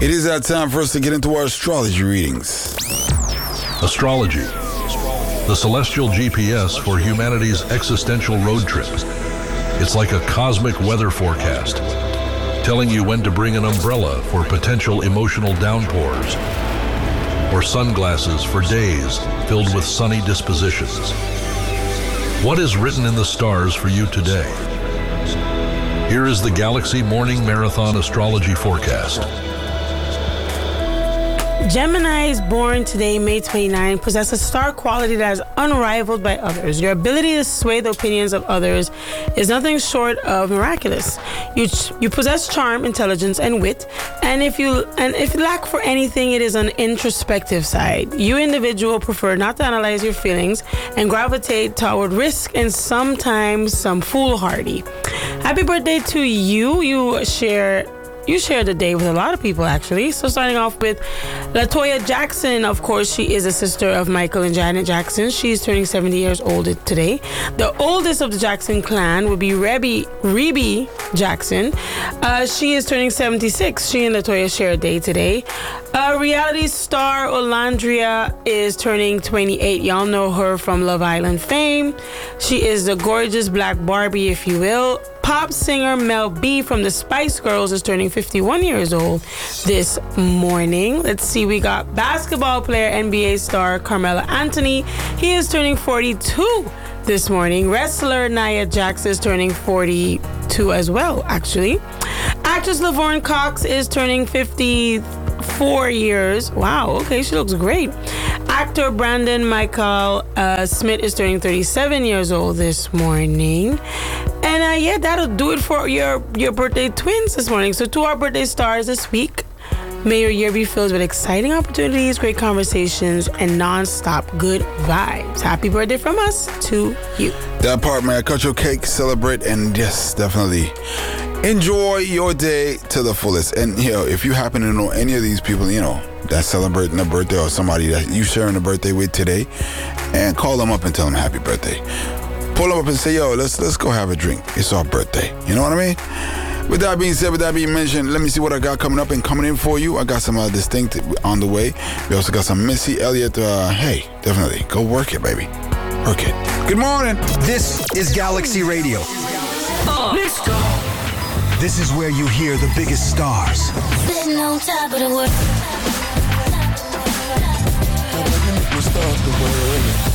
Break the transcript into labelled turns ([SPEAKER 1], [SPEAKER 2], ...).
[SPEAKER 1] It is that time for us to get into our astrology readings.
[SPEAKER 2] Astrology, the celestial GPS for humanity's existential road trip. It's like a cosmic weather forecast, telling you when to bring an umbrella for potential emotional downpours, or sunglasses for days filled with sunny dispositions. What is written in the stars for you today? Here is the Galaxy Morning Marathon Astrology Forecast.
[SPEAKER 3] Geminis born today, May 29, possess a star quality that is unrivaled by others. Your ability to sway the opinions of others is nothing short of miraculous. You possess charm, intelligence, and wit, and if you lack for anything, it is an introspective side. You individual prefer not to analyze your feelings and gravitate toward risk and sometimes some foolhardy. Happy birthday to you. You share the day with a lot of people, actually. So starting off with LaToya Jackson. Of course, she is a sister of Michael and Janet Jackson. She's turning 70 years old today. The oldest of the Jackson clan would be Rebe Jackson. She is turning 76. She and LaToya share a day today. Reality star Olandria is turning 28. Y'all know her from Love Island fame. She is the gorgeous black Barbie, if you will. Pop singer Mel B from the Spice Girls is turning 51 years old this morning. Let's see, we got basketball player, NBA star Carmelo Anthony. He is turning 42 this morning. Wrestler Nia Jax is turning 42 as well, actually. Actress Laverne Cox is turning 54 years. Wow, okay, she looks great. Actor Brandon Michael Smith is turning 37 years old this morning. And yeah, that'll do it for your birthday twins this morning. So to our birthday stars this week, may your year be filled with exciting opportunities, great conversations, and non-stop good vibes. Happy birthday from us to you.
[SPEAKER 1] That part, man. Cut your cake, celebrate, and yes, definitely enjoy your day to the fullest. And, if you happen to know any of these people, that's celebrating a birthday or somebody that you sharing a birthday with today, and call them up and tell them happy birthday. Pull them up and say, let's go have a drink. It's our birthday. You know what I mean? With that being said, with that being mentioned, let me see what I got coming up and coming in for you. I got some Distinct on the way. We also got some Missy Elliott. Hey, definitely, go work it, baby. Work it. Good morning.
[SPEAKER 4] This is Galaxy Radio.
[SPEAKER 5] Let's go.
[SPEAKER 4] This is where you hear the biggest stars.
[SPEAKER 5] Sitting on top of the world.